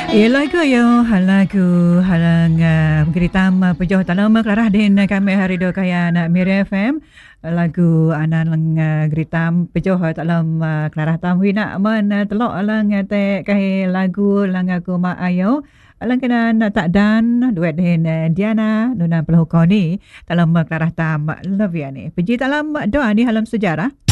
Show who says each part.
Speaker 1: Lagu yo lagu halang geritam pejoh talam kelarah din kami hari do kaya nak Miri FM lagu anan lang geritam pejoh talam kelarah tam wina man telok lang te kai lagu lang aku ma ayo alang kena tak dan duet din Diana nuna pelukoni talam kelarah tam love ya ni peji talam doa ni halam sejarah